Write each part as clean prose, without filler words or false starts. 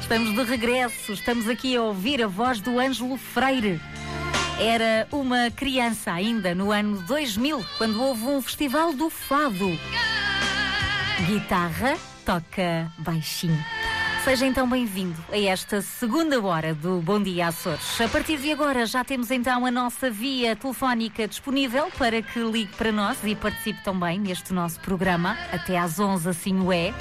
Estamos de regresso, estamos aqui a ouvir a voz do Ângelo Freire. Era uma criança ainda no ano 2000, quando houve um festival do fado. Guitarra, toca baixinho. Seja então bem-vindo a esta segunda hora do Bom Dia Açores. A partir de agora já temos então a nossa via telefónica disponível para que ligue para nós e participe também neste nosso programa. Até às 11 assim o é.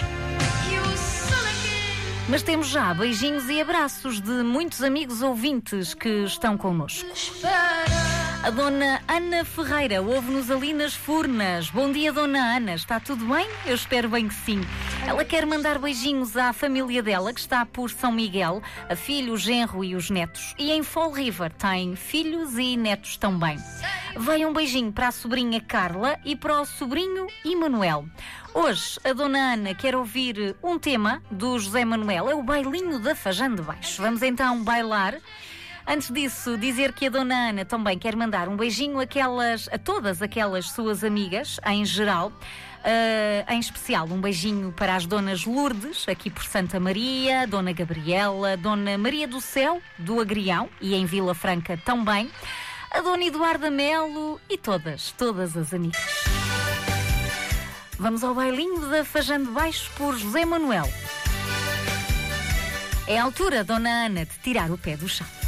Mas temos já beijinhos e abraços de muitos amigos ouvintes que estão connosco. A dona Ana Ferreira ouve-nos ali nas Furnas. Bom dia, dona Ana. Está tudo bem? Eu espero bem que sim. Ela quer mandar beijinhos à família dela, que está por São Miguel, a filho, o genro e os netos. E em Fall River tem filhos e netos também. Vai um beijinho para a sobrinha Carla e para o sobrinho Emanuel. Hoje, a dona Ana quer ouvir um tema do José Manuel. É o Bailinho da Fajã de Baixo. Vamos então bailar. Antes disso, dizer que a dona Ana também quer mandar um beijinho a todas aquelas suas amigas, em geral. Em especial, um beijinho para as donas Lourdes, aqui por Santa Maria, dona Gabriela, dona Maria do Céu, do Agrião, e em Vila Franca também, a dona Eduarda Melo e todas as amigas. Vamos ao Bailinho da Fajã de Baixo por José Manuel. É a altura, dona Ana, de tirar o pé do chão.